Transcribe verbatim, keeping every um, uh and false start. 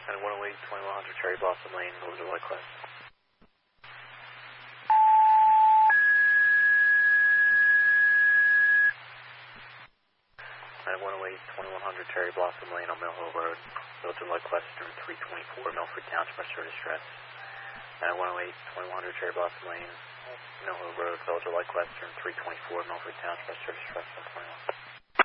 And one oh eight, twenty-one hundred Cherry Blossom Lane, Miller's Light Quest. And one oh eight, twenty-one hundred Cherry Blossom Lane on Mill Hill Road, Milton Light Western three twenty-four, Milford Township, Register Distress. And one oh eight, twenty-one hundred Cherry Blossom Lane, Mill Hill Road, Milton Light Western three twenty-four, Milford Township, Register Distress one twenty-one.